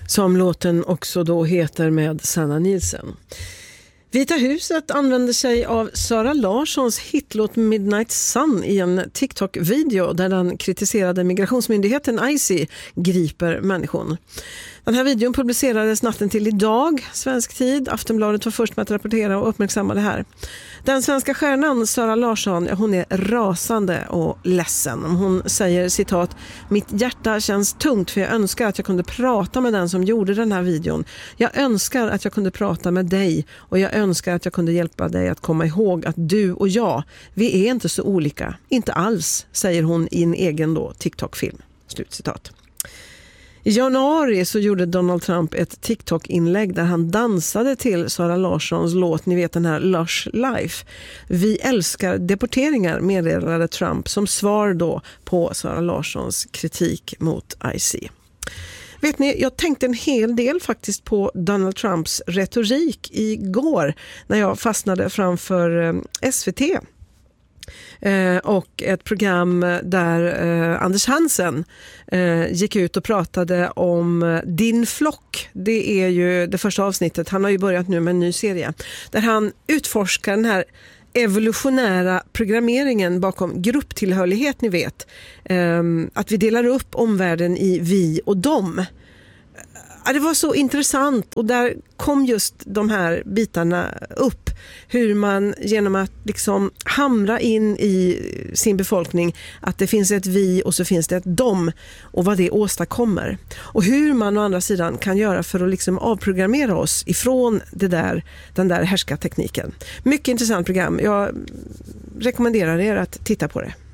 Som låten också då heter med Sanna Nielsen. Vita huset använder sig av Sara Larssons hitlåt Midnight Sun i en TikTok-video där den kritiserade migrationsmyndigheten ICE griper människor. Den här videon publicerades natten till idag, svensk tid. Aftonbladet var först med att rapportera och uppmärksamma det här. Den svenska stjärnan Sara Larsson, hon är rasande och ledsen. Hon säger citat: "Mitt hjärta känns tungt för jag önskar att jag kunde prata med den som gjorde den här videon. Jag önskar att jag kunde prata med dig och jag önskar att jag kunde hjälpa dig att komma ihåg att du och jag, vi är inte så olika. Inte alls", säger hon i en egen då TikTok-film. Slutcitat. I januari så gjorde Donald Trump ett TikTok-inlägg där han dansade till Sara Larssons låt, ni vet den här Lush Life. "Vi älskar deporteringar", meddelade Trump som svar då på Sara Larssons kritik mot ICE. Vet ni, jag tänkte en hel del faktiskt på Donald Trumps retorik igår när jag fastnade framför SVT. Och ett program där Anders Hansen gick ut och pratade om Din flock. Det är ju det första avsnittet. Han har ju börjat nu med en ny serie där han utforskar den här evolutionära programmeringen bakom grupptillhörighet, ni vet. Att vi delar upp omvärlden i vi och dem. Ja, det var så intressant och där kom just de här bitarna upp. Hur man genom att liksom hamra in i sin befolkning att det finns ett vi och så finns det ett dom och vad det åstadkommer. Och hur man å andra sidan kan göra för att liksom avprogrammera oss ifrån den där härskartekniken. Mycket intressant program. Jag rekommenderar er att titta på det.